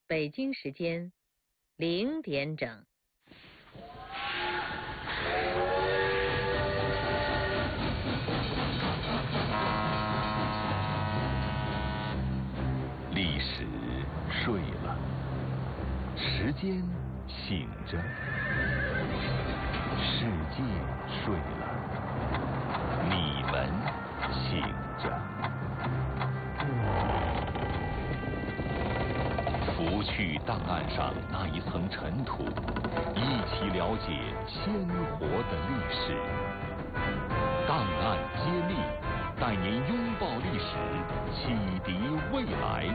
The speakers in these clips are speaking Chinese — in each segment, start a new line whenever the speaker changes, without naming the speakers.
北京时间0点整。
历史睡了，时间醒着，世界睡了，你们醒着。拂去档案上那一层尘土，一起了解鲜活的历史。档案揭秘，带您拥抱历史，启迪未来。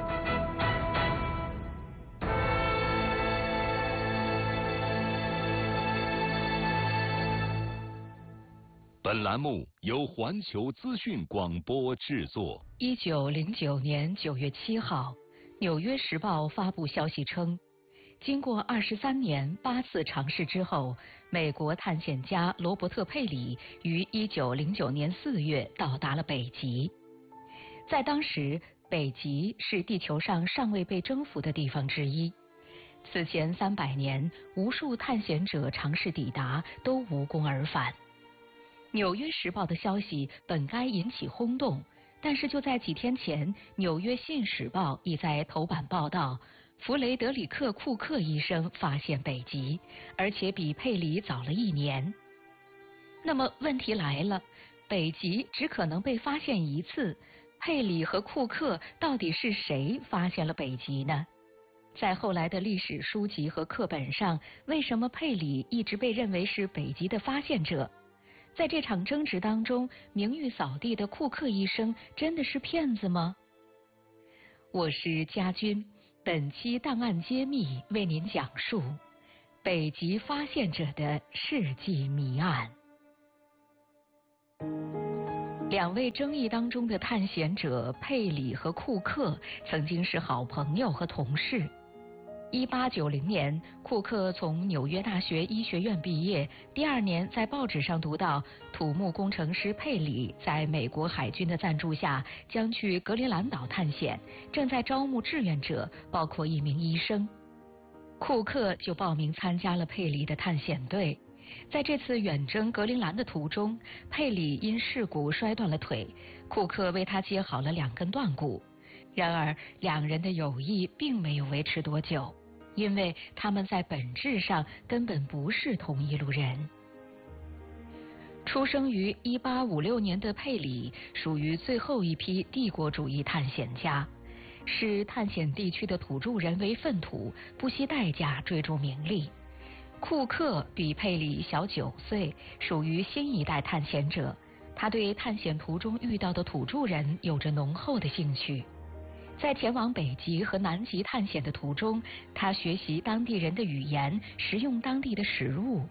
本栏目由环球资讯广播制作。
1909年9月7号，《纽约时报》发布消息称，经过23年8次尝试之后，美国探险家罗伯特·佩里于1909年4月到达了北极。在当时，北极是地球上尚未被征服的地方之一。此前300年，无数探险者尝试抵达，都无功而返。《纽约时报》的消息本该引起轰动，但是就在几天前，《纽约信使报》已在头版报道，弗雷德里克·库克医生发现北极，而且比佩里早了1年。那么问题来了，北极只可能被发现一次，佩里和库克到底是谁发现了北极呢？在后来的历史书籍和课本上，为什么佩里一直被认为是北极的发现者？在这场争执当中，名誉扫地的库克医生真的是骗子吗？我是佳君，本期档案揭秘为您讲述北极发现者的世纪谜案。2位争议当中的探险者佩里和库克曾经是好朋友和同事。1890年，库克从纽约大学医学院毕业，第2年在报纸上读到土木工程师佩里在美国海军的赞助下将去格陵兰岛探险，正在招募志愿者，包括1名医生。库克就报名参加了佩里的探险队。在这次远征格陵兰的途中，佩里因事故摔断了腿，库克为他接好了2根断骨。然而2人的友谊并没有维持多久，因为他们在本质上根本不是同一路人。出生于1856年的佩里属于最后一批帝国主义探险家，视探险地区的土著人为粪土，不惜代价追逐名利。库克比佩里小9岁，属于新一代探险者，他对探险途中遇到的土著人有着浓厚的兴趣。在前往北极和南极探险的途中，他学习当地人的语言，食用当地的食物。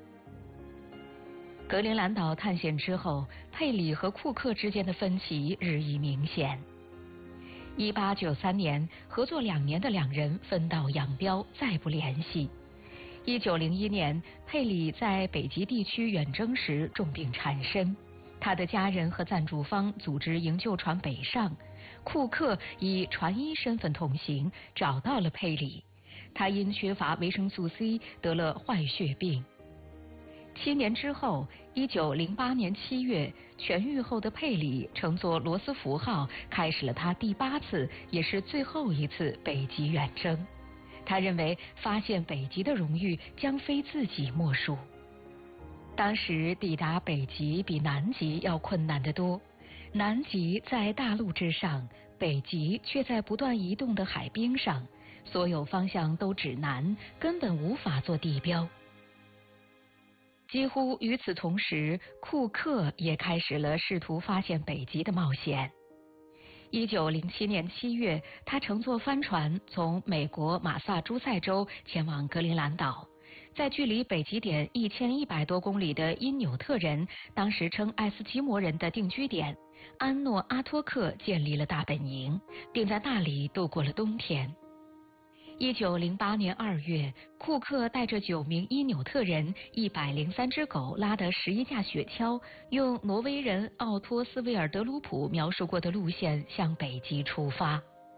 格陵兰岛探险之后，佩里和库克之间的分歧日益明显。1893年，合作2年的2人分道扬镳，再不联系。1901年，佩里在北极地区远征时重病缠身，他的家人和赞助方组织营救船北上，库克以船医身份同行，找到了佩里。他因缺乏维生素 C 得了坏血病。7年之后，1908年7月，痊愈后的佩里乘坐罗斯福号开始了他第8次也是最后一次北极远征。他认为发现北极的荣誉将非自己莫属。当时抵达北极比南极要困难得多，南极在大陆之上，北极却在不断移动的海冰上，所有方向都指南，根本无法做地标。几乎与此同时，库克也开始了试图发现北极的冒险。1907年7月，他乘坐帆船从美国马萨诸塞州前往格陵兰岛，在距离北极点1100多公里的因纽特人，当时称爱斯基摩人的定居点安诺阿托克建立了大本营，并在那里度过了冬天。1908年2月，库克带着9名因纽特人、103只狗拉的11架雪橇，用挪威人奥托斯维尔德鲁普描述过的路线向北极出发。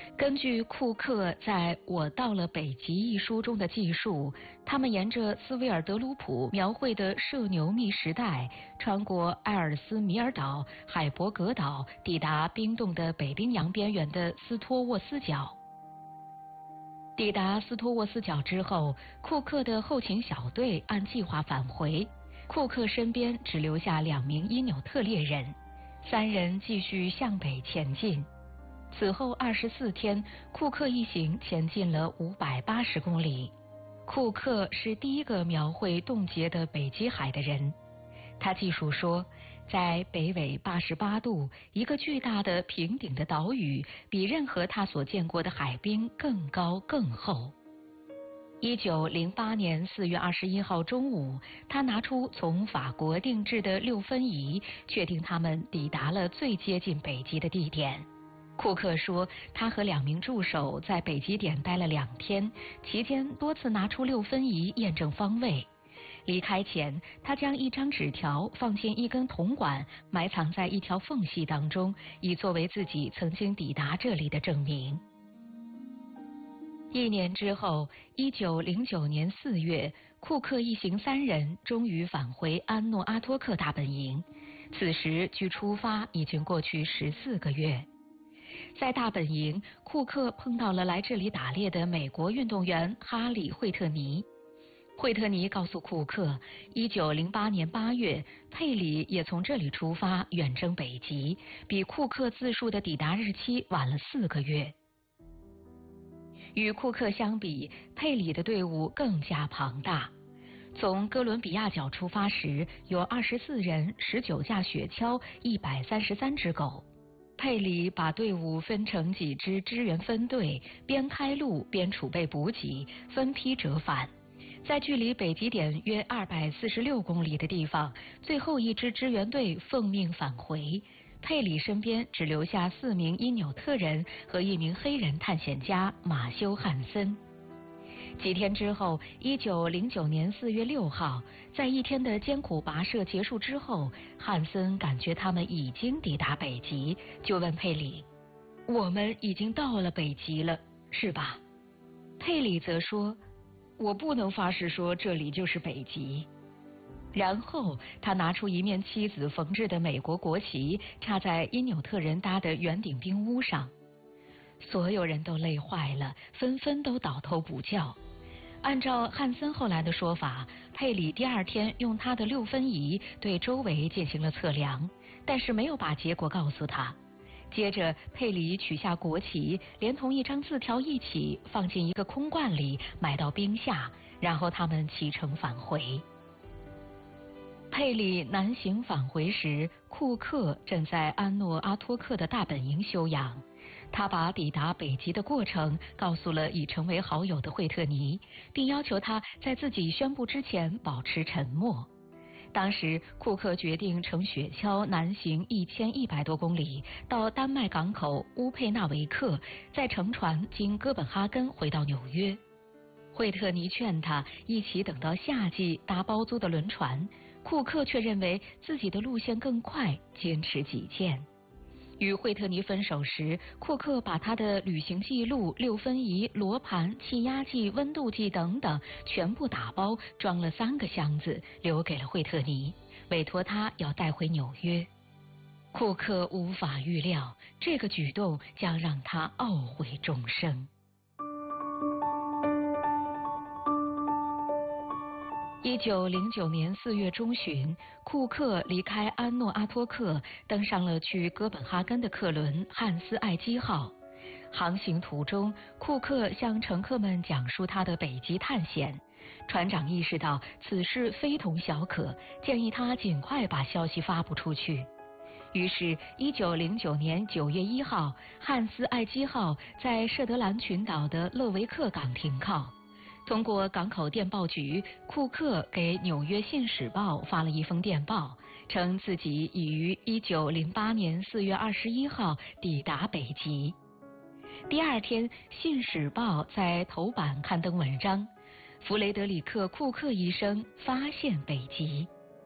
根据库克在《我到了北极》一书中的记述，他们沿着斯维尔德鲁普描绘的涉牛密时代，穿过埃尔斯米尔岛、海伯格岛，抵达冰冻的北冰洋边缘的斯托沃斯角。抵达斯托沃斯角之后，库克的后勤小队按计划返回，库克身边只留下2名因纽特猎人，3人继续向北前进。此后24天，库克一行前进了580公里。库克是第一个描绘冻结的北极海的人。他记述说，在北纬88度，一个巨大的平顶的岛屿比任何他所见过的海冰更高更厚。1908年4月21号中午，他拿出从法国定制的6分仪，确定他们抵达了最接近北极的地点。库克说，他和2名助手在北极点待了2天，期间多次拿出6分仪验证方位。离开前，他将一张纸条放进一根铜管，埋藏在一条缝隙当中，以作为自己曾经抵达这里的证明。1年之后，1909年4月，库克一行3人终于返回安诺阿托克大本营。此时距出发已经过去14个月。在大本营，库克碰到了来这里打猎的美国运动员哈里·惠特尼。惠特尼告诉库克，1908年8月，佩里也从这里出发远征北极，比库克自述的抵达日期晚了4个月。与库克相比，佩里的队伍更加庞大。从哥伦比亚角出发时，有24人、19架雪橇、133只狗。佩里把队伍分成几支支援分队，边开路边储备补给，分批折返。在距离北极点约246公里的地方，最后一支支援队奉命返回。佩里身边只留下4名因纽特人和1名黑人探险家马修·汉森。几天之后，1909年4月6号，在1天的艰苦跋涉结束之后，汉森感觉他们已经抵达北极，就问佩里：“我们已经到了北极了，是吧？”佩里则说：“我不能发誓说这里就是北极。”然后他拿出一面妻子缝制的美国国旗，插在因纽特人搭的圆顶冰屋上。所有人都累坏了，纷纷都倒头补觉。按照汉森后来的说法，佩里第2天用他的6分仪对周围进行了测量，但是没有把结果告诉他。接着，佩里取下国旗，连同一张字条一起放进一个空罐里，埋到冰下，然后他们启程返回。佩里南行返回时，库克正在安诺阿托克的大本营休养。他把抵达北极的过程告诉了已成为好友的惠特尼，并要求他在自己宣布之前保持沉默。当时，库克决定乘雪橇南行1100多公里，到丹麦港口乌佩纳维克，再乘船经哥本哈根回到纽约。惠特尼劝他一起等到夏季搭包租的轮船，库克却认为自己的路线更快，坚持己见。与惠特尼分手时，库克把他的旅行记录、6分仪、罗盘、气压计、温度计等等全部打包装了3个箱子，留给了惠特尼，委托他要带回纽约。库克无法预料，这个举动将让他懊悔终生。1909年4月中旬，库克离开安诺阿托克，登上了去哥本哈根的客轮汉斯艾基号。航行途中，库克向乘客们讲述他的北极探险。船长意识到此事非同小可，建议他尽快把消息发布出去。于是，1909年9月1号，汉斯艾基号在舍德兰群岛的勒维克港停靠。通过港口电报局，库克给《纽约信使报》发了一封电报，称自己已于1908年4月21号抵达北极。第2天，《信使报》在头版刊登文章：弗雷德里克·库克医生发现北极。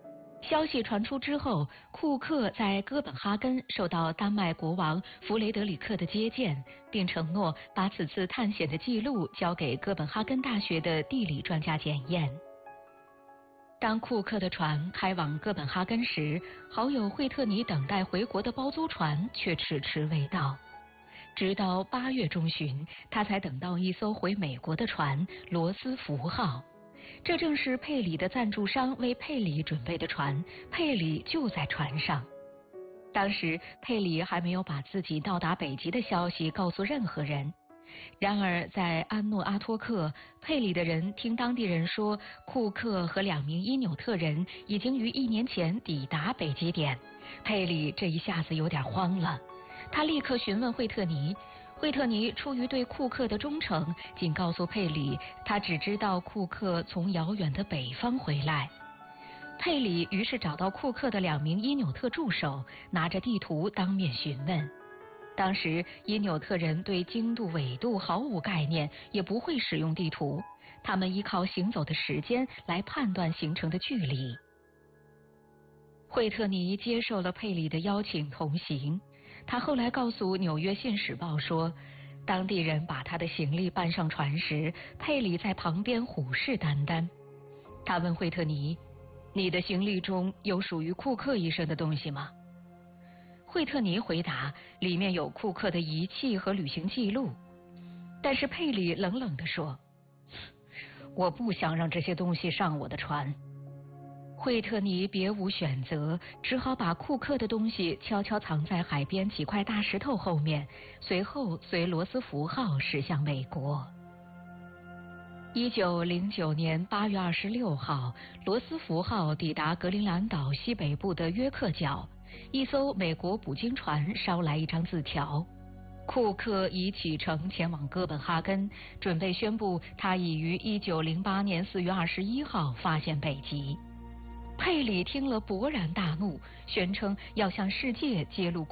消息传出之后，库克在哥本哈根受到丹麦国王弗雷德里克的接见，并承诺把此次探险的记录交给哥本哈根大学的地理专家检验。当库克的船开往哥本哈根时，好友惠特尼等待回国的包租船却迟迟未到。直到8月中旬，他才等到一艘回美国的船“罗斯福号”。这正是佩里的赞助商为佩里准备的船，佩里就在船上。当时佩里还没有把自己到达北极的消息告诉任何人。然而在安诺阿托克，佩里的人听当地人说，库克和2名因纽特人已经于1年前抵达北极点。佩里这一下子有点慌了，他立刻询问惠特尼。惠特尼出于对库克的忠诚，仅告诉佩里，他只知道库克从遥远的北方回来。佩里于是找到库克的2名因纽特助手，拿着地图当面询问。当时因纽特人对经度纬度毫无概念，也不会使用地图，他们依靠行走的时间来判断行程的距离。惠特尼接受了佩里的邀请同行。他后来告诉《纽约信使报》说，当地人把他的行李搬上船时，佩里在旁边虎视眈眈。他问惠特尼：“你的行李中有属于库克医生的东西吗？”惠特尼回答：“里面有库克的仪器和旅行记录。”但是佩里冷冷地说：“我不想让这些东西上我的船。”惠特尼别无选择，只好把库克的东西悄悄藏在海边几块大石头后面，随后随罗斯福号驶向美国。1909年8月26号，罗斯福号抵达格陵兰岛西北部的约克角，一艘美国捕鲸船捎来一张字条。库克已启程前往哥本哈根，准备宣布他已于1908年4月21号发现北极。佩里听了勃然大怒，宣称要向世界揭露